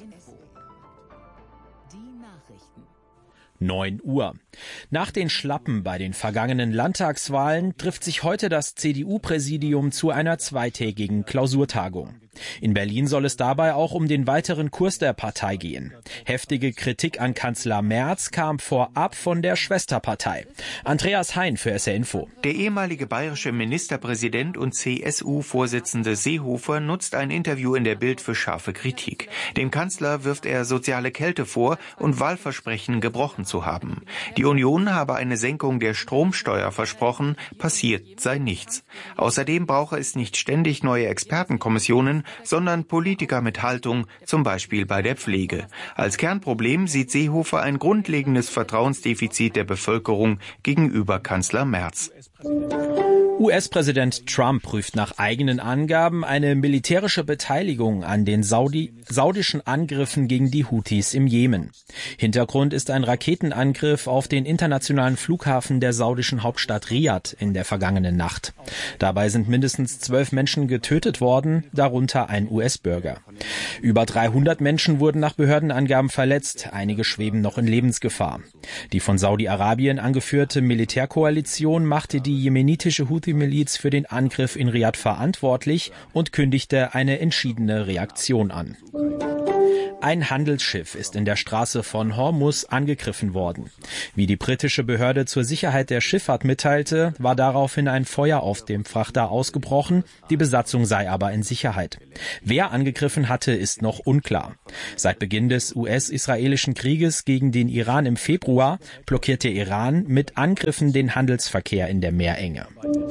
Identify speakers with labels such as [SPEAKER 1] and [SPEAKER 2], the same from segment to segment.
[SPEAKER 1] Die Nachrichten.
[SPEAKER 2] 9 Uhr. Nach den Schlappen bei den vergangenen Landtagswahlen trifft sich heute das CDU-Präsidium zu einer zweitägigen Klausurtagung. In Berlin soll es dabei auch um den weiteren Kurs der Partei gehen. Heftige Kritik an Kanzler Merz kam vorab von der Schwesterpartei. Andreas Hein für SR Info.
[SPEAKER 3] Der ehemalige bayerische Ministerpräsident und CSU-Vorsitzende Seehofer nutzt ein Interview in der Bild für scharfe Kritik. Dem Kanzler wirft er soziale Kälte vor und Wahlversprechen gebrochen zu haben. Die Union habe eine Senkung der Stromsteuer versprochen, passiert sei nichts. Außerdem brauche es nicht ständig neue Expertenkommissionen, sondern Politiker mit Haltung, zum Beispiel bei der Pflege. Als Kernproblem sieht Seehofer ein grundlegendes Vertrauensdefizit der Bevölkerung gegenüber Kanzler Merz.
[SPEAKER 2] US-Präsident Trump prüft nach eigenen Angaben eine militärische Beteiligung an den saudischen Angriffen gegen die Houthis im Jemen. Hintergrund ist ein Raketenangriff auf den internationalen Flughafen der saudischen Hauptstadt Riad in der vergangenen Nacht. Dabei sind mindestens 12 Menschen getötet worden, darunter ein US-Bürger. Über 300 Menschen wurden nach Behördenangaben verletzt, einige schweben noch in Lebensgefahr. Die von Saudi-Arabien angeführte Militärkoalition machte die jemenitische Houthi-Miliz für den Angriff in Riad verantwortlich und kündigte eine entschiedene Reaktion an. Ein Handelsschiff ist in der Straße von Hormuz angegriffen worden. Wie die britische Behörde zur Sicherheit der Schifffahrt mitteilte, war daraufhin ein Feuer auf dem Frachter ausgebrochen, die Besatzung sei aber in Sicherheit. Wer angegriffen hatte, ist noch unklar. Seit Beginn des US-israelischen Krieges gegen den Iran im Februar blockiert der Iran mit Angriffen den Handelsverkehr in der Meerenge.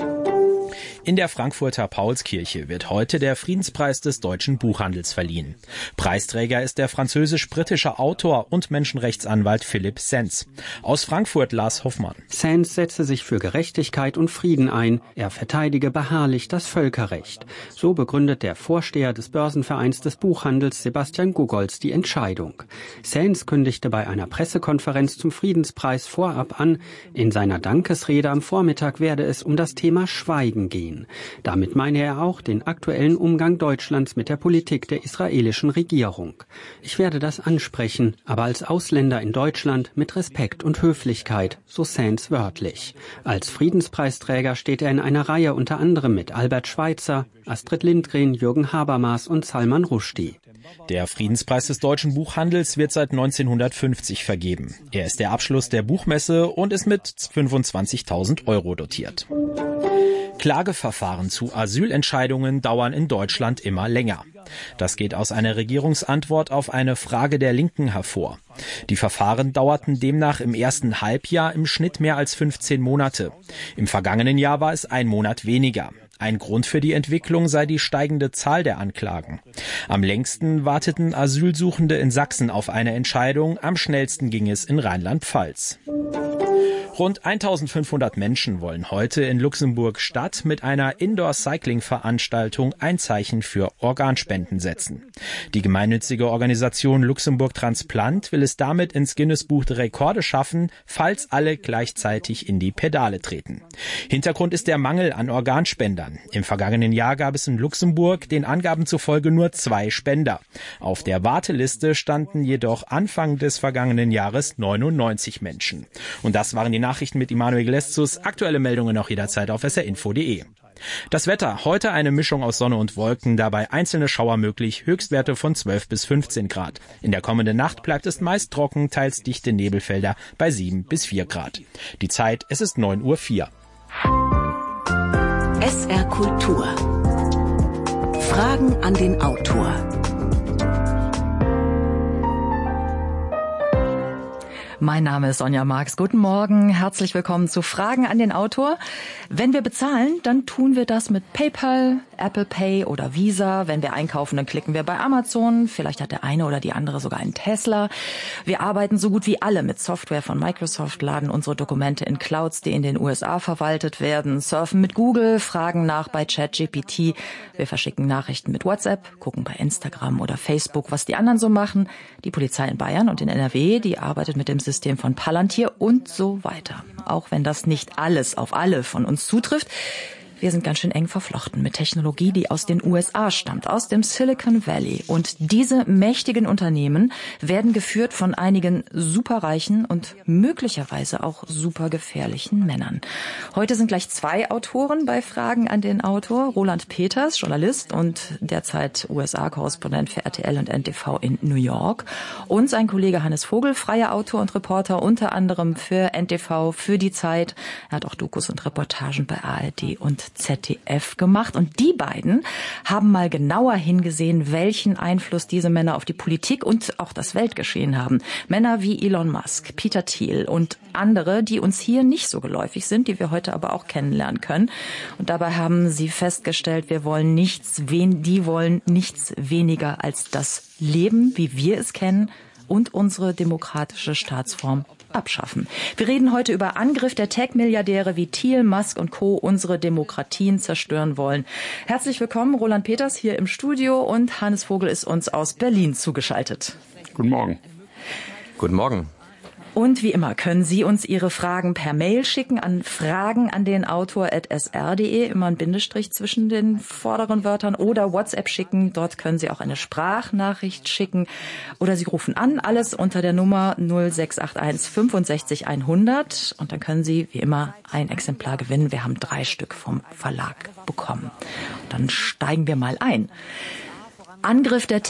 [SPEAKER 2] In der Frankfurter Paulskirche wird heute der Friedenspreis des deutschen Buchhandels verliehen. Preisträger ist der französisch-britische Autor und Menschenrechtsanwalt Philipp Sands. Aus Frankfurt Lars Hoffmann.
[SPEAKER 4] Sands setze sich für Gerechtigkeit und Frieden ein. Er verteidige beharrlich das Völkerrecht. So begründet der Vorsteher des Börsenvereins des Buchhandels Sebastian Gugolz die Entscheidung. Sands kündigte bei einer Pressekonferenz zum Friedenspreis vorab an, in seiner Dankesrede am Vormittag werde es um das Thema Schweigen gehen. Damit meine er auch den aktuellen Umgang Deutschlands mit der Politik der israelischen Regierung. Ich werde das ansprechen, aber als Ausländer in Deutschland mit Respekt und Höflichkeit, so Sands wörtlich. Als Friedenspreisträger steht er in einer Reihe unter anderem mit Albert Schweitzer, Astrid Lindgren, Jürgen Habermas und Salman Rushdie.
[SPEAKER 2] Der Friedenspreis des deutschen Buchhandels wird seit 1950 vergeben. Er ist der Abschluss der Buchmesse und ist mit 25.000 € dotiert. Klageverfahren zu Asylentscheidungen dauern in Deutschland immer länger. Das geht aus einer Regierungsantwort auf eine Frage der Linken hervor. Die Verfahren dauerten demnach im ersten Halbjahr im Schnitt mehr als 15 Monate. Im vergangenen Jahr war es ein Monat weniger. Ein Grund für die Entwicklung sei die steigende Zahl der Anklagen. Am längsten warteten Asylsuchende in Sachsen auf eine Entscheidung, am schnellsten ging es in Rheinland-Pfalz. Rund 1500 Menschen wollen heute in Luxemburg-Stadt mit einer Indoor-Cycling-Veranstaltung ein Zeichen für Organspenden setzen. Die gemeinnützige Organisation Luxemburg Transplant will es damit ins Guinness-Buch der Rekorde schaffen, falls alle gleichzeitig in die Pedale treten. Hintergrund ist der Mangel an Organspendern. Im vergangenen Jahr gab es in Luxemburg den Angaben zufolge nur 2 Spender. Auf der Warteliste standen jedoch Anfang des vergangenen Jahres 99 Menschen. Und das waren die Nachrichten mit Immanuel Gleszus. Aktuelle Meldungen auch jederzeit auf srinfo.de. Das Wetter, heute eine Mischung aus Sonne und Wolken, dabei einzelne Schauer möglich, Höchstwerte von 12 bis 15 Grad. In der kommenden Nacht bleibt es meist trocken, teils dichte Nebelfelder bei 7 bis 4 Grad. Die Zeit, es ist 9:04 Uhr.
[SPEAKER 1] SR Kultur. Fragen an den Autor.
[SPEAKER 5] Mein Name ist Sonja Marx. Guten Morgen. Herzlich willkommen zu Fragen an den Autor. Wenn wir bezahlen, dann tun wir das mit PayPal, Apple Pay oder Visa. Wenn wir einkaufen, dann klicken wir bei Amazon. Vielleicht hat der eine oder die andere sogar einen Tesla. Wir arbeiten so gut wie alle mit Software von Microsoft, laden unsere Dokumente in Clouds, die in den USA verwaltet werden, surfen mit Google, fragen nach bei ChatGPT. Wir verschicken Nachrichten mit WhatsApp, gucken bei Instagram oder Facebook, was die anderen so machen. Die Polizei in Bayern und in NRW, die arbeitet mit dem System von Palantir und so weiter. Auch wenn das nicht alles auf alle von uns zutrifft, Wir sind ganz schön eng verflochten mit Technologie, die aus den USA stammt, aus dem Silicon Valley. Und diese mächtigen Unternehmen werden geführt von einigen superreichen und möglicherweise auch supergefährlichen Männern. Heute sind gleich 2 Autoren bei Fragen an den Autor. Roland Peters, Journalist und derzeit USA-Korrespondent für RTL und NTV in New York. Und sein Kollege Hannes Vogel, freier Autor und Reporter, unter anderem für NTV, für die Zeit. Er hat auch Dokus und Reportagen bei ARD und ZDF gemacht. Und die beiden haben mal genauer hingesehen, welchen Einfluss diese Männer auf die Politik und auch das Weltgeschehen haben. Männer wie Elon Musk, Peter Thiel und andere, die uns hier nicht so geläufig sind, die wir heute aber auch kennenlernen können. Und dabei haben sie festgestellt, die wollen nichts weniger als das Leben, wie wir es kennen, und unsere demokratische Staatsform abschaffen. Wir reden heute über Angriff der Tech-Milliardäre wie Thiel, Musk und Co. unsere Demokratien zerstören wollen. Herzlich willkommen, Roland Peters hier im Studio, und Hannes Vogel ist uns aus Berlin zugeschaltet.
[SPEAKER 6] Guten Morgen.
[SPEAKER 7] Guten Morgen.
[SPEAKER 5] Und wie immer können Sie uns Ihre Fragen per Mail schicken an fragen@sr.de, immer ein Bindestrich zwischen den vorderen Wörtern, oder WhatsApp schicken. Dort können Sie auch eine Sprachnachricht schicken oder Sie rufen an, alles unter der Nummer 0681 65 100, und dann können Sie wie immer ein Exemplar gewinnen. Wir haben 3 Stück vom Verlag bekommen. Und dann steigen wir mal ein. Angriff der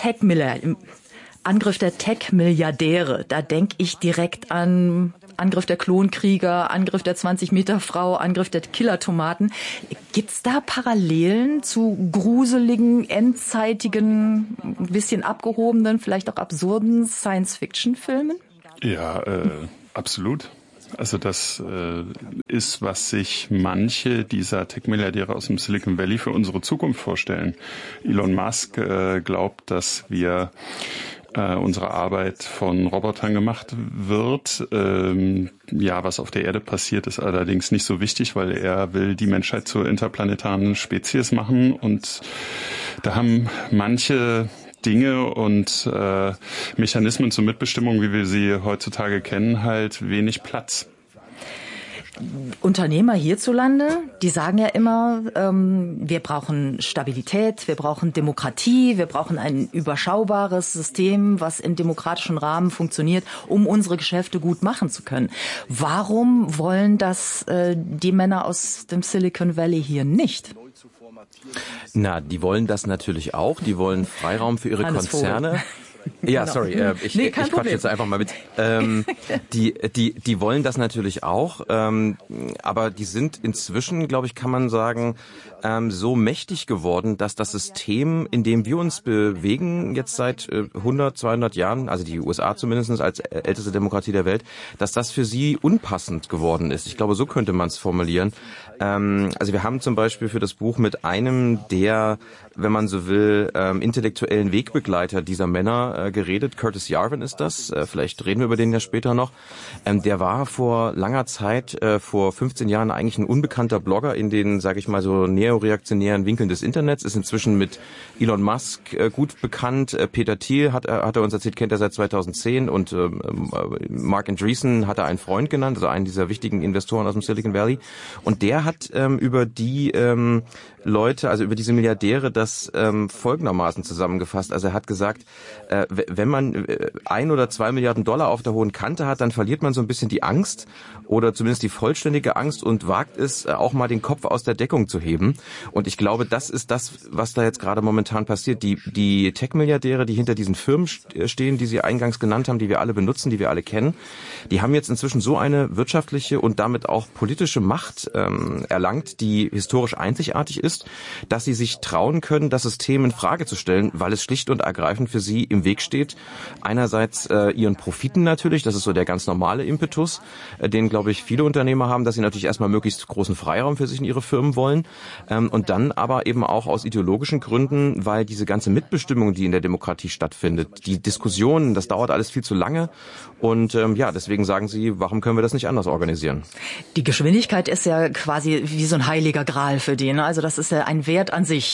[SPEAKER 5] Tech-Milliardäre, da denke ich direkt an Angriff der Klonkrieger, Angriff der 20-Meter-Frau, Angriff der Killertomaten. Gibt's da Parallelen zu gruseligen, endzeitigen, ein bisschen abgehobenen, vielleicht auch absurden Science-Fiction-Filmen?
[SPEAKER 6] Ja, absolut. Also das ist, was sich manche dieser Tech-Milliardäre aus dem Silicon Valley für unsere Zukunft vorstellen. Elon Musk glaubt, dass unsere Arbeit von Robotern gemacht wird. Was auf der Erde passiert, ist allerdings nicht so wichtig, weil er will die Menschheit zur interplanetaren Spezies machen. Und da haben manche Dinge und Mechanismen zur Mitbestimmung, wie wir sie heutzutage kennen, halt wenig Platz.
[SPEAKER 5] Unternehmer hierzulande, die sagen ja immer, wir brauchen Stabilität, wir brauchen Demokratie, wir brauchen ein überschaubares System, was im demokratischen Rahmen funktioniert, um unsere Geschäfte gut machen zu können. Warum wollen das die Männer aus dem Silicon Valley hier nicht?
[SPEAKER 7] Na, die wollen das natürlich auch. Die wollen Freiraum für ihre
[SPEAKER 5] Hannes
[SPEAKER 7] Konzerne.
[SPEAKER 5] Vogel.
[SPEAKER 7] Ja, sorry, ich quatsch jetzt einfach mal mit. Die wollen das natürlich auch, aber die sind inzwischen, glaube ich, kann man sagen, so mächtig geworden, dass das System, in dem wir uns bewegen, jetzt seit 100, 200 Jahren, also die USA zumindest als älteste Demokratie der Welt, dass das für sie unpassend geworden ist. Ich glaube, so könnte man es formulieren. Also wir haben zum Beispiel für das Buch mit einem der, wenn man so will, intellektuellen Wegbegleiter dieser Männer geredet. Curtis Yarvin ist das. Vielleicht reden wir über den ja später noch. Der war vor langer Zeit, vor 15 Jahren, eigentlich ein unbekannter Blogger in den, sage ich mal, so neoreaktionären Winkeln des Internets. Ist inzwischen mit Elon Musk gut bekannt. Peter Thiel hat er uns erzählt, kennt er seit 2010. Und Mark Andreessen hat er einen Freund genannt, also einen dieser wichtigen Investoren aus dem Silicon Valley. Und der hat über die Leute, also über diese Milliardäre, das folgendermaßen zusammengefasst. Also er hat gesagt, wenn man 1 oder 2 Milliarden Dollar auf der hohen Kante hat, dann verliert man so ein bisschen die Angst oder zumindest die vollständige Angst und wagt es, auch mal den Kopf aus der Deckung zu heben. Und ich glaube, das ist das, was da jetzt gerade momentan passiert. Die Tech-Milliardäre, die hinter diesen Firmen stehen, die Sie eingangs genannt haben, die wir alle benutzen, die wir alle kennen, die haben jetzt inzwischen so eine wirtschaftliche und damit auch politische Macht erlangt, die historisch einzigartig ist, dass sie sich trauen können, das System in Frage zu stellen, weil es schlicht und ergreifend für sie im Weg steht. Einerseits ihren Profiten natürlich, das ist so der ganz normale Impetus, den, glaube ich, viele Unternehmer haben, dass sie natürlich erstmal möglichst großen Freiraum für sich in ihre Firmen wollen. Und dann aber eben auch aus ideologischen Gründen, weil diese ganze Mitbestimmung, die in der Demokratie stattfindet, die Diskussionen, das dauert alles viel zu lange. Und deswegen sagen sie, warum können wir das nicht anders organisieren?
[SPEAKER 5] Die Geschwindigkeit ist ja quasi wie so ein heiliger Gral für die. Ne? Also das ist ja ein Wert an sich.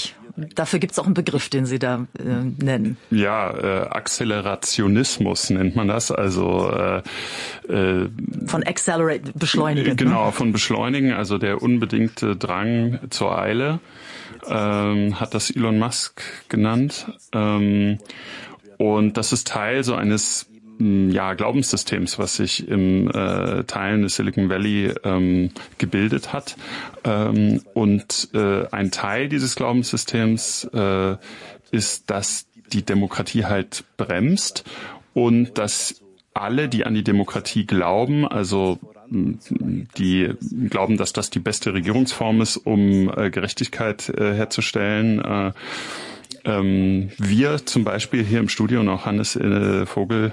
[SPEAKER 5] Dafür gibt's auch einen Begriff, den Sie da nennen.
[SPEAKER 6] Ja, Accelerationismus nennt man das. Also
[SPEAKER 5] von Accelerate, beschleunigen.
[SPEAKER 6] Genau, von beschleunigen, also der unbedingte Drang zur Eile, hat das Elon Musk genannt. Und das ist Teil so eines Glaubenssystems, was sich im Teilen des Silicon Valley gebildet hat. Und ein Teil dieses Glaubenssystems ist, dass die Demokratie halt bremst und dass alle, die an die Demokratie glauben, also die glauben, dass das die beste Regierungsform ist, um Gerechtigkeit herzustellen. Wir zum Beispiel hier im Studio und auch Hannes Vogel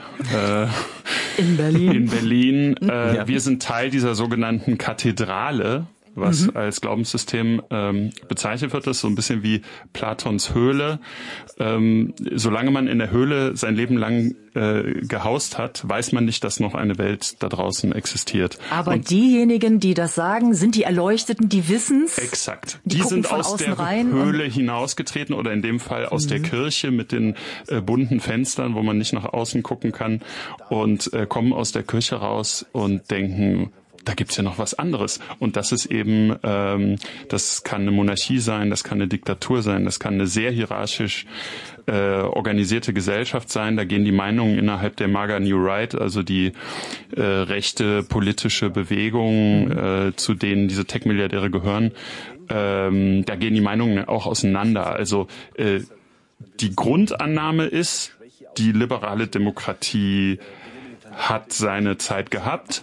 [SPEAKER 5] in
[SPEAKER 6] Berlin, wir sind Teil dieser sogenannten Kathedrale, was als Glaubenssystem bezeichnet wird. Das ist so ein bisschen wie Platons Höhle. Solange man in der Höhle sein Leben lang gehaust hat, weiß man nicht, dass noch eine Welt da draußen existiert.
[SPEAKER 5] Aber und diejenigen, die das sagen, sind die Erleuchteten, die wissen's.
[SPEAKER 6] Exakt. Die sind aus der Höhle hinausgetreten oder in dem Fall aus der Kirche mit den bunten Fenstern, wo man nicht nach außen gucken kann und kommen aus der Kirche raus und denken, da gibt's ja noch was anderes. Und das ist eben, das kann eine Monarchie sein, das kann eine Diktatur sein, das kann eine sehr hierarchisch organisierte Gesellschaft sein. Da gehen die Meinungen innerhalb der MAGA New Right, also die rechte politische Bewegung, zu denen diese Tech-Milliardäre gehören, da gehen die Meinungen auch auseinander. Also die Grundannahme ist, die liberale Demokratie hat seine Zeit gehabt.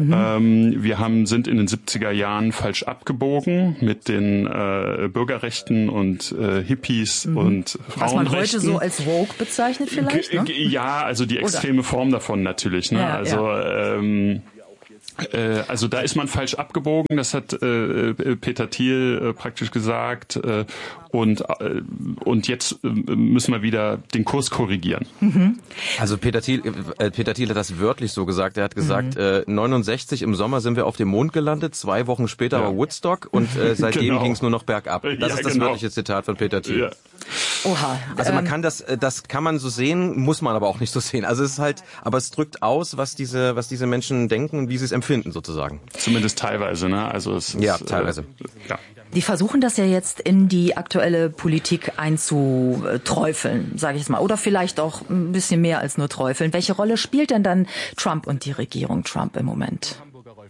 [SPEAKER 6] Wir sind in den 70er Jahren falsch abgebogen mit den Bürgerrechten und Hippies und Frauenrechten.
[SPEAKER 5] Was man heute so als Woke bezeichnet vielleicht, ne?
[SPEAKER 6] Ja, also die extreme Form davon natürlich. Ne? Ja, also da ist man falsch abgebogen, das hat Peter Thiel praktisch gesagt, und jetzt müssen wir wieder den Kurs korrigieren.
[SPEAKER 7] Also Peter Thiel hat das wörtlich so gesagt. Er hat gesagt, 69 im Sommer sind wir auf dem Mond gelandet, 2 Wochen später war Woodstock und seitdem ging es nur noch bergab. Das ist das wörtliche Zitat von Peter Thiel. Ja.
[SPEAKER 5] Oha.
[SPEAKER 7] Also man kann das kann man so sehen, muss man aber auch nicht so sehen. Also es ist halt, aber es drückt aus, was diese Menschen denken und wie sie es empfinden sozusagen.
[SPEAKER 6] Zumindest teilweise, ne? Also es ist,
[SPEAKER 7] ja, teilweise.
[SPEAKER 6] Ja.
[SPEAKER 5] Die versuchen das ja jetzt in die aktuelle Politik einzuträufeln, sage ich jetzt mal. Oder vielleicht auch ein bisschen mehr als nur träufeln. Welche Rolle spielt denn dann Trump und die Regierung Trump im Moment?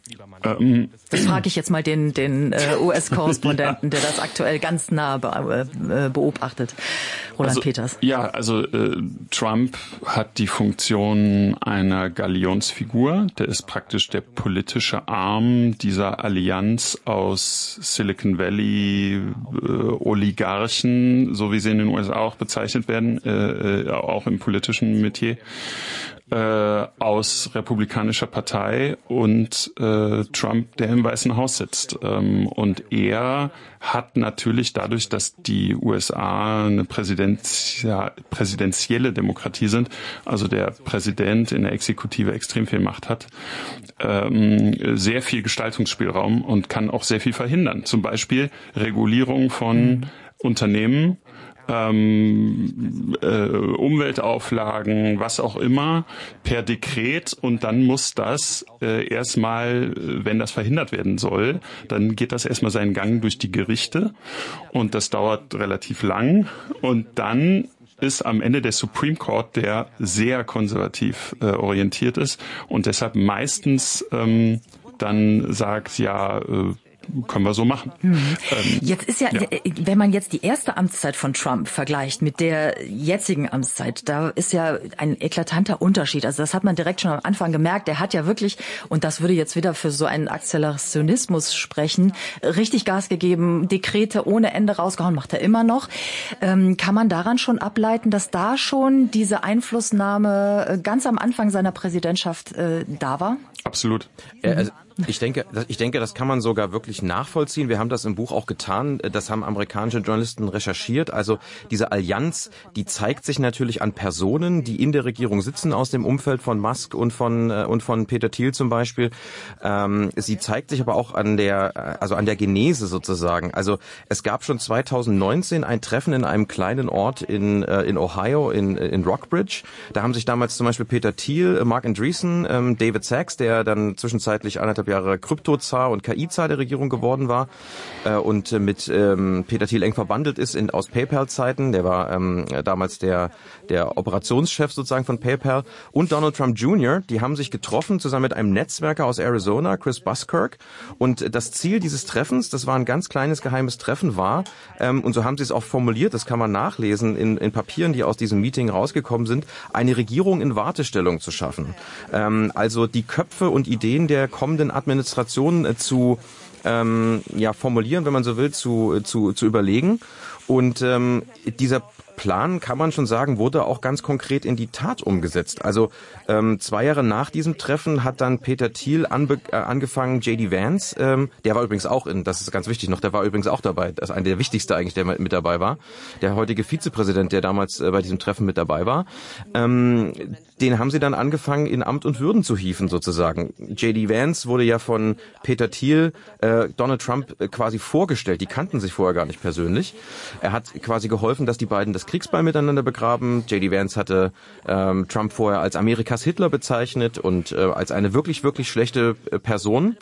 [SPEAKER 5] Das frage ich jetzt mal den US-Korrespondenten, der das aktuell ganz nah beobachtet, Roland Peters.
[SPEAKER 6] Ja, also Trump hat die Funktion einer Galionsfigur. Der ist praktisch der politische Arm dieser Allianz aus Silicon Valley Oligarchen, so wie sie in den USA auch bezeichnet werden, auch im politischen Metier. Aus republikanischer Partei und Trump, der im Weißen Haus sitzt. Und er hat natürlich dadurch, dass die USA eine präsidentielle Demokratie sind, also der Präsident in der Exekutive extrem viel Macht hat, sehr viel Gestaltungsspielraum und kann auch sehr viel verhindern. Zum Beispiel Regulierung von Unternehmen, Umweltauflagen, was auch immer, per Dekret, und dann muss das erstmal, wenn das verhindert werden soll, dann geht das erstmal seinen Gang durch die Gerichte und das dauert relativ lang und dann ist am Ende der Supreme Court, der sehr konservativ orientiert ist und deshalb meistens dann sagt, ja, können wir so machen.
[SPEAKER 5] Jetzt ist ja, wenn man jetzt die erste Amtszeit von Trump vergleicht mit der jetzigen Amtszeit, da ist ja ein eklatanter Unterschied. Also das hat man direkt schon am Anfang gemerkt. Der hat ja wirklich, und das würde jetzt wieder für so einen Akzelerationismus sprechen, richtig Gas gegeben, Dekrete ohne Ende rausgehauen, macht er immer noch. Kann man daran schon ableiten, dass da schon diese Einflussnahme ganz am Anfang seiner Präsidentschaft da war?
[SPEAKER 6] Absolut.
[SPEAKER 7] Ich denke, das kann man sogar wirklich nachvollziehen. Wir haben das im Buch auch getan. Das haben amerikanische Journalisten recherchiert. Also diese Allianz, die zeigt sich natürlich an Personen, die in der Regierung sitzen, aus dem Umfeld von Musk und von Peter Thiel zum Beispiel. Sie zeigt sich aber auch an der Genese sozusagen. Also es gab schon 2019 ein Treffen in einem kleinen Ort in Ohio, in Rockbridge. Da haben sich damals zum Beispiel Peter Thiel, Mark Andreessen, David Sachs, der dann zwischenzeitlich 1,5 Jahre Kryptozar und KI-Zar der Regierung geworden war und mit Peter Thiel eng verbandelt ist aus PayPal-Zeiten. Der war damals der Operationschef sozusagen von PayPal. Und Donald Trump Jr., die haben sich getroffen zusammen mit einem Netzwerker aus Arizona, Chris Buskirk. Und das Ziel dieses Treffens, das war ein ganz kleines geheimes Treffen, war, und so haben sie es auch formuliert, das kann man nachlesen in Papieren, die aus diesem Meeting rausgekommen sind, eine Regierung in Wartestellung zu schaffen. Also die Köpfe und Ideen der kommenden Administration zu formulieren, wenn man so will, zu überlegen. Und dieser Plan, kann man schon sagen, wurde auch ganz konkret in die Tat umgesetzt. Also 2 Jahre nach diesem Treffen hat dann Peter Thiel angefangen, J.D. Vance, der war übrigens auch das ist ganz wichtig noch, der war übrigens auch dabei, das ist einer der wichtigste eigentlich, der mit dabei war, der heutige Vizepräsident, der damals bei diesem Treffen mit dabei war, den haben sie dann angefangen, in Amt und Würden zu hieven sozusagen. J.D. Vance wurde ja von Peter Thiel Donald Trump quasi vorgestellt, die kannten sich vorher gar nicht persönlich. Er hat quasi geholfen, dass die beiden das Kriegsbeil miteinander begraben. J.D. Vance hatte Trump vorher als Amerikas Hitler bezeichnet und als eine wirklich, wirklich schlechte Person.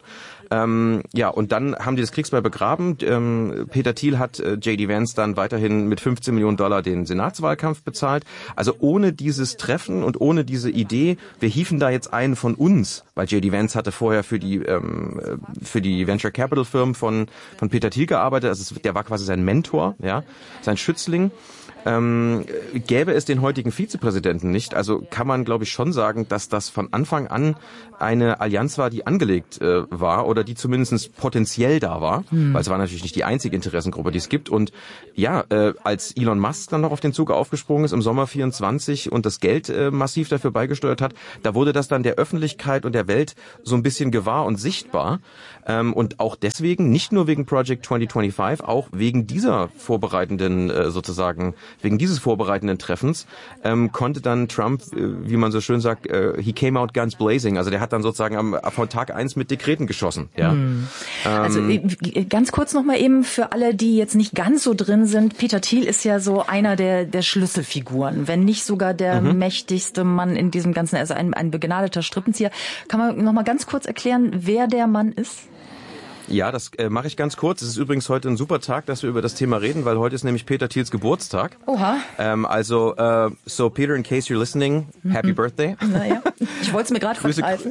[SPEAKER 7] Und dann haben die das Kriegsbeil begraben. Peter Thiel hat J.D. Vance dann weiterhin mit $15 Millionen den Senatswahlkampf bezahlt. Also ohne dieses Treffen und ohne diese Idee, wir hieven da jetzt einen von uns, weil J.D. Vance hatte vorher für die Venture Capital Firmen von Peter Thiel gearbeitet. Also der war quasi sein Mentor, ja, sein Schützling. Gäbe es den heutigen Vizepräsidenten nicht, also kann man, glaube ich, schon sagen, dass das von Anfang an eine Allianz war, die angelegt war oder die zumindest potenziell da war, weil es war natürlich nicht die einzige Interessengruppe, die es gibt. Und ja, als Elon Musk dann noch auf den Zug aufgesprungen ist im Sommer 24 und das Geld massiv dafür beigesteuert hat, da wurde das dann der Öffentlichkeit und der Welt so ein bisschen gewahr und sichtbar. Und auch deswegen, nicht nur wegen Project 2025, auch wegen dieser vorbereitenden wegen dieses vorbereitenden Treffens konnte dann Trump, wie man so schön sagt, he came out guns blazing. Also der hat dann sozusagen von Tag 1 mit Dekreten geschossen. Ja.
[SPEAKER 5] Also ganz kurz nochmal eben für alle, die jetzt nicht ganz so drin sind. Peter Thiel ist ja so einer der Schlüsselfiguren, wenn nicht sogar der mächtigste Mann in diesem Ganzen, also ein begnadeter Strippenzieher. Kann man nochmal ganz kurz erklären, wer der Mann ist?
[SPEAKER 7] Ja, das mache ich ganz kurz. Es ist übrigens heute ein super Tag, dass wir über das Thema reden, weil heute ist nämlich Peter Thiels Geburtstag.
[SPEAKER 5] Oha.
[SPEAKER 7] So Peter, in case you're listening, happy birthday.
[SPEAKER 5] Naja, ich wollte es mir gerade verkneifen.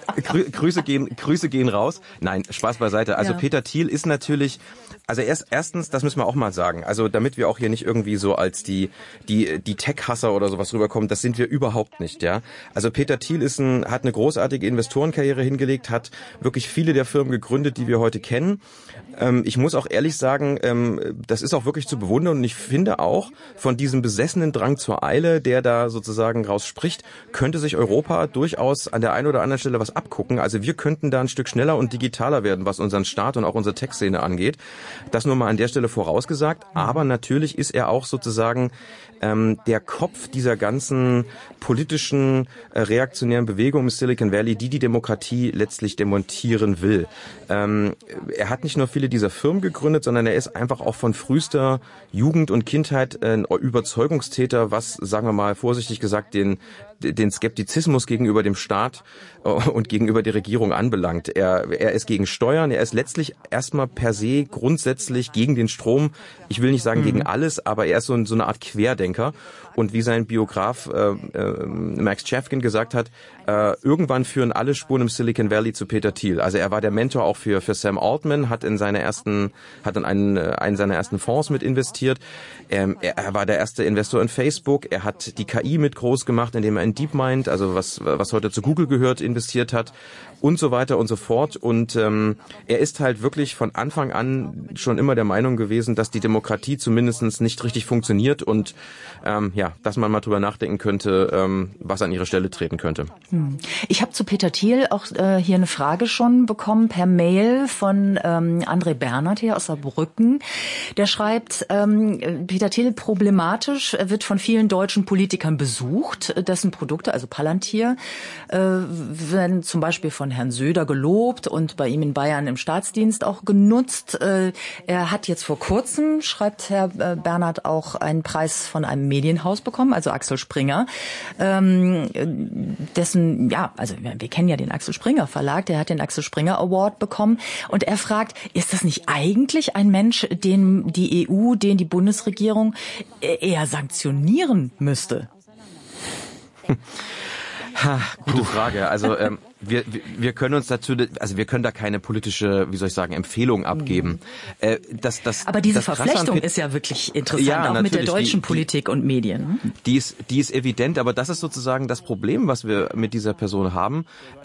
[SPEAKER 7] Grüße gehen raus. Nein, Spaß beiseite. Also ja. Peter Thiel ist natürlich, also erstens, das müssen wir auch mal sagen, also damit wir auch hier nicht irgendwie so als die Tech-Hasser oder sowas rüberkommen, das sind wir überhaupt nicht, ja. Also Peter Thiel hat eine großartige Investorenkarriere hingelegt, hat wirklich viele der Firmen gegründet, die wir heute kennen. Ich muss auch ehrlich sagen, das ist auch wirklich zu bewundern und ich finde auch, von diesem besessenen Drang zur Eile, der da sozusagen rausspricht, könnte sich Europa durchaus an der einen oder anderen Stelle was abgucken. Also wir könnten da ein Stück schneller und digitaler werden, was unseren Staat und auch unsere Tech-Szene angeht. Das nur mal an der Stelle vorausgesagt. Aber natürlich ist er auch sozusagen der Kopf dieser ganzen politischen, reaktionären Bewegung im Silicon Valley, die Demokratie letztlich demontieren will. Er hat nicht nur viele dieser Firmen gegründet, sondern er ist einfach auch von frühester Jugend und Kindheit ein Überzeugungstäter, was, sagen wir mal vorsichtig gesagt, den Skeptizismus gegenüber dem Staat und gegenüber der Regierung anbelangt. Er ist gegen Steuern, er ist letztlich erstmal per se grundsätzlich gegen den Strom. Ich will nicht sagen gegen alles, aber er ist so eine Art Querdenker. Und wie sein Biograf Max Chafkin gesagt hat, irgendwann führen alle Spuren im Silicon Valley zu Peter Thiel. Also er war der Mentor auch für Sam Altman, hat in einen seiner ersten Fonds mit investiert. Er war der erste Investor in Facebook. Er hat die KI mit groß gemacht, indem er in DeepMind, also was heute zu Google gehört, investiert hat und so weiter und so fort. Und er ist halt wirklich von Anfang an schon immer der Meinung gewesen, dass die Demokratie zumindest nicht richtig funktioniert und dass man mal drüber nachdenken könnte, was an ihre Stelle treten könnte.
[SPEAKER 5] Ich habe zu Peter Thiel auch hier eine Frage schon bekommen per Mail von André Bernhard hier aus Saarbrücken. Der schreibt, Peter Thiel problematisch, wird von vielen deutschen Politikern besucht, dessen Produkte, also Palantir, werden zum Beispiel von Herrn Söder gelobt und bei ihm in Bayern im Staatsdienst auch genutzt. Er hat jetzt vor kurzem, schreibt Herr Bernhard, auch einen Preis von einem Medienhaus bekommen, also Axel Springer, dessen, also wir kennen ja den Axel Springer Verlag, der hat den Axel Springer Award bekommen und er fragt, ist das nicht eigentlich ein Mensch, den die EU, den die Bundesregierung eher sanktionieren müsste?
[SPEAKER 7] Gute Frage. Also wir können uns dazu, also wir können da keine politische, Empfehlung abgeben.
[SPEAKER 5] Aber diese Verflechtung ist ja wirklich interessant, auch mit der deutschen Politik und Medien.
[SPEAKER 7] Die ist evident, aber das ist sozusagen das Problem, was wir mit dieser Person haben.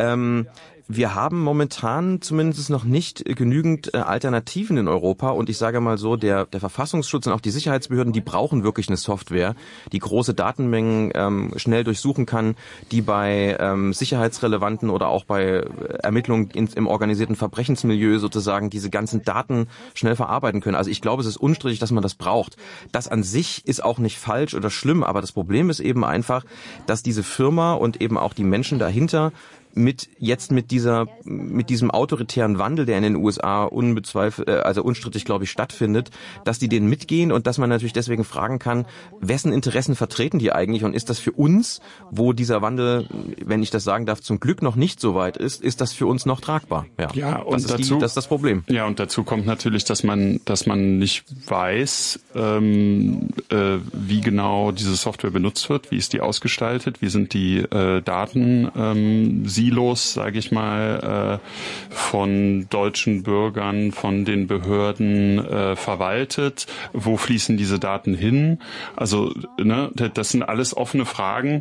[SPEAKER 7] Wir haben momentan zumindest noch nicht genügend Alternativen in Europa und ich sage mal so, der Verfassungsschutz und auch die Sicherheitsbehörden, die brauchen wirklich eine Software, die große Datenmengen schnell durchsuchen kann, die bei sicherheitsrelevanten oder auch bei Ermittlungen im organisierten Verbrechensmilieu sozusagen diese ganzen Daten schnell verarbeiten können. Also ich glaube, es ist unstrittig, dass man das braucht. Das an sich ist auch nicht falsch oder schlimm, aber das Problem ist eben einfach, dass diese Firma und eben auch die Menschen dahinter mit diesem autoritären Wandel, der in den USA unstrittig, glaube ich, stattfindet, dass die denen mitgehen und dass man natürlich deswegen fragen kann, wessen Interessen vertreten die eigentlich und ist das für uns, wo dieser Wandel, wenn ich das sagen darf, zum Glück noch nicht so weit ist das für uns noch tragbar?
[SPEAKER 6] Ja, und
[SPEAKER 7] das ist das Problem.
[SPEAKER 6] Ja, und dazu kommt natürlich, dass man nicht weiß, wie genau diese Software benutzt wird, wie ist die ausgestaltet, wie sind die Daten Silos, sage ich mal, von deutschen Bürgern, von den Behörden verwaltet. Wo fließen diese Daten hin? Also, das sind alles offene Fragen,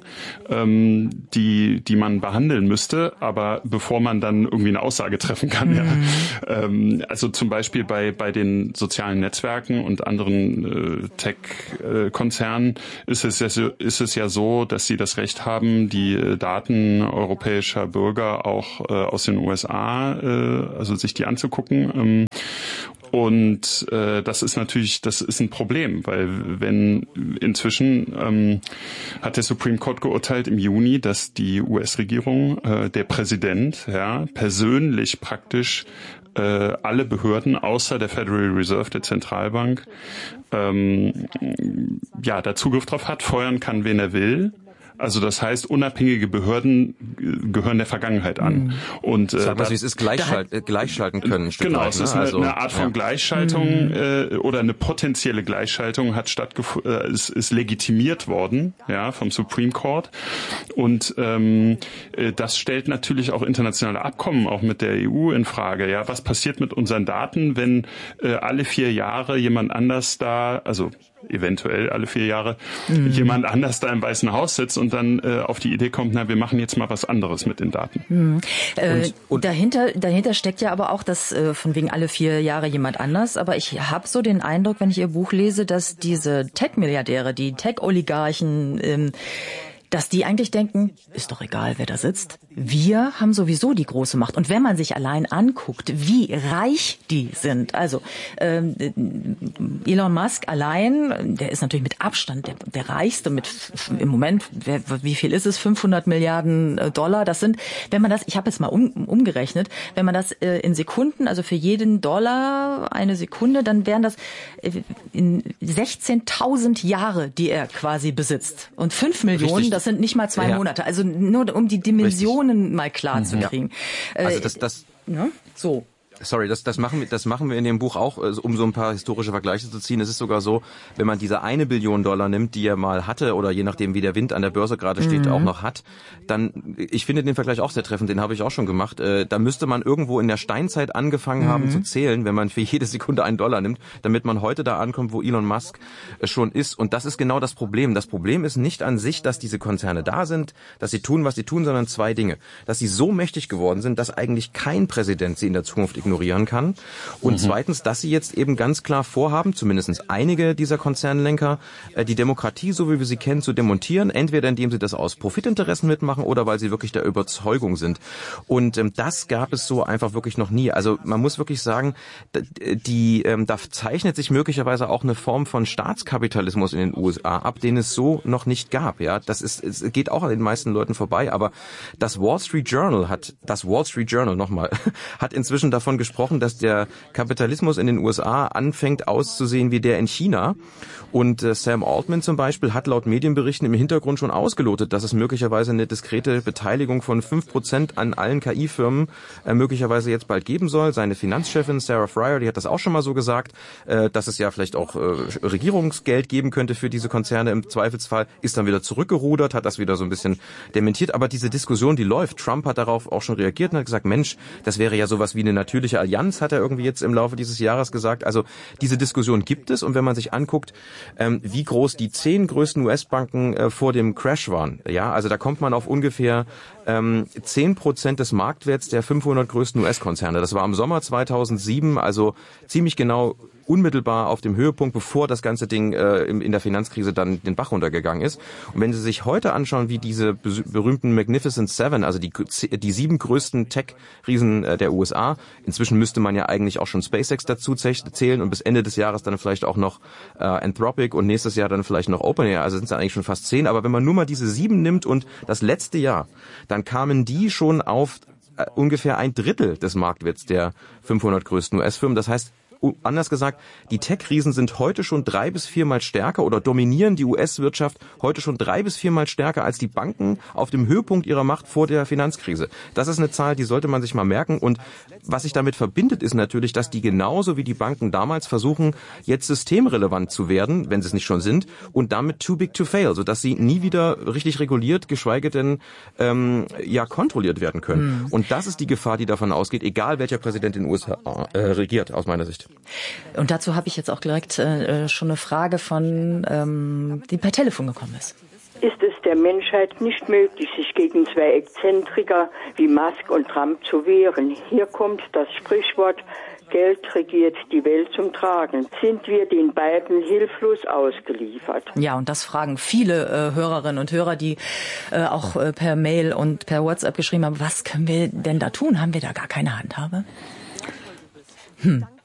[SPEAKER 6] die man behandeln müsste, aber bevor man dann irgendwie eine Aussage treffen kann. Ja. Also zum Beispiel bei den sozialen Netzwerken und anderen Tech-Konzernen ist es ja so, dass sie das Recht haben, die Daten europäischer Bürger auch aus den USA, also sich die anzugucken. Und das ist ein Problem, weil wenn inzwischen hat der Supreme Court geurteilt im Juni, dass die US-Regierung, der Präsident, persönlich praktisch alle Behörden außer der Federal Reserve, der Zentralbank, da Zugriff drauf hat, feuern kann, wen er will. Also das heißt, unabhängige Behörden gehören der Vergangenheit an. Und
[SPEAKER 7] sagen wir, wie es ist, gleichschalten können.
[SPEAKER 6] Genau, es ist eine Art von Gleichschaltung oder eine potenzielle Gleichschaltung hat ist legitimiert worden, vom Supreme Court. Und das stellt natürlich auch internationale Abkommen, auch mit der EU in Frage. Ja, was passiert mit unseren Daten, wenn alle 4 Jahre jemand anders da, also eventuell alle 4 Jahre jemand anders da im Weißen Haus sitzt und dann auf die Idee kommt, wir machen jetzt mal was anderes mit den Daten.
[SPEAKER 5] Und dahinter steckt ja aber auch, dass von wegen alle 4 Jahre jemand anders, aber ich habe so den Eindruck, wenn ich Ihr Buch lese, dass diese Tech-Milliardäre, die Tech-Oligarchen, dass die eigentlich denken, ist doch egal, wer da sitzt. Wir haben sowieso die große Macht. Und wenn man sich allein anguckt, wie reich die sind, also Elon Musk allein, der ist natürlich mit Abstand der reichste mit im Moment, wie viel ist es? 500 Milliarden Dollar. Das sind, wenn man das, ich habe jetzt mal umgerechnet, wenn man das in Sekunden, also für jeden Dollar eine Sekunde, dann wären das in 16.000 Jahre, die er quasi besitzt. Und 5 Millionen, richtig. Das sind nicht mal 2 Monate. Also nur um die Dimensionen mal klar zu kriegen.
[SPEAKER 7] Also das
[SPEAKER 5] so.
[SPEAKER 7] Das machen wir in dem Buch auch, um so ein paar historische Vergleiche zu ziehen. Es ist sogar so, wenn man diese $1 Billion nimmt, die er mal hatte, oder je nachdem, wie der Wind an der Börse gerade steht, auch noch hat, dann, ich finde den Vergleich auch sehr treffend, den habe ich auch schon gemacht, da müsste man irgendwo in der Steinzeit angefangen haben zu zählen, wenn man für jede Sekunde $1 nimmt, damit man heute da ankommt, wo Elon Musk schon ist. Und das ist genau das Problem. Das Problem ist nicht an sich, dass diese Konzerne da sind, dass sie tun, was sie tun, sondern zwei Dinge. Dass sie so mächtig geworden sind, dass eigentlich kein Präsident sie in der Zukunft ignorieren kann. Und zweitens, dass sie jetzt eben ganz klar vorhaben, zumindest einige dieser Konzernlenker, die Demokratie, so wie wir sie kennen, zu demontieren, entweder indem sie das aus Profitinteressen mitmachen oder weil sie wirklich der Überzeugung sind. Und das gab es so einfach wirklich noch nie. Also man muss wirklich sagen, da zeichnet sich möglicherweise auch eine Form von Staatskapitalismus in den USA ab, den es so noch nicht gab. Ja, es geht auch an den meisten Leuten vorbei. Aber das Wall Street Journal hat inzwischen davon gesprochen, dass der Kapitalismus in den USA anfängt auszusehen wie der in China. Und Sam Altman zum Beispiel hat laut Medienberichten im Hintergrund schon ausgelotet, dass es möglicherweise eine diskrete Beteiligung von 5% an allen KI-Firmen möglicherweise jetzt bald geben soll. Seine Finanzchefin Sarah Frier, die hat das auch schon mal so gesagt, dass es ja vielleicht auch Regierungsgeld geben könnte für diese Konzerne im Zweifelsfall, ist dann wieder zurückgerudert, hat das wieder so ein bisschen dementiert. Aber diese Diskussion, die läuft. Trump hat darauf auch schon reagiert und hat gesagt, Mensch, das wäre ja sowas wie eine natürliche Allianz, hat er irgendwie jetzt im Laufe dieses Jahres gesagt. Also diese Diskussion gibt es. Und wenn man sich anguckt, wie groß die 10 größten US-Banken vor dem Crash waren, ja, also da kommt man auf ungefähr 10% des Marktwerts der 500 größten US-Konzerne. Das war im Sommer 2007, also ziemlich genau unmittelbar auf dem Höhepunkt, bevor das ganze Ding in der Finanzkrise dann den Bach runtergegangen ist. Und wenn Sie sich heute anschauen, wie diese berühmten Magnificent Seven, also die 7 größten Tech-Riesen der USA, inzwischen müsste man ja eigentlich auch schon SpaceX dazu zählen und bis Ende des Jahres dann vielleicht auch noch Anthropic und nächstes Jahr dann vielleicht noch OpenAI, also sind es eigentlich schon fast 10. Aber wenn man nur mal diese 7 nimmt und das letzte Jahr, dann kamen die schon auf ungefähr 1/3 des Marktwerts der 500 größten US-Firmen. Das heißt, anders gesagt, die Tech-Riesen sind heute schon 3 bis 4 Mal stärker oder dominieren die US-Wirtschaft heute schon 3 bis 4 Mal stärker als die Banken auf dem Höhepunkt ihrer Macht vor der Finanzkrise. Das ist eine Zahl, die sollte man sich mal merken. Und was sich damit verbindet, ist natürlich, dass die genauso wie die Banken damals versuchen, jetzt systemrelevant zu werden, wenn sie es nicht schon sind, und damit too big to fail, sodass sie nie wieder richtig reguliert, geschweige denn kontrolliert werden können. Und das ist die Gefahr, die davon ausgeht, egal welcher Präsident in den USA regiert, aus meiner Sicht.
[SPEAKER 5] Und dazu habe ich jetzt auch direkt schon eine Frage die per Telefon gekommen ist.
[SPEAKER 8] Ist es der Menschheit nicht möglich, sich gegen 2 Exzentriker wie Musk und Trump zu wehren? Hier kommt das Sprichwort, Geld regiert die Welt zum Tragen. Sind wir den beiden hilflos ausgeliefert? Ja, und das fragen viele Hörerinnen und Hörer, die auch per Mail und per WhatsApp geschrieben haben, was können wir denn da tun? Haben wir da gar keine Handhabe?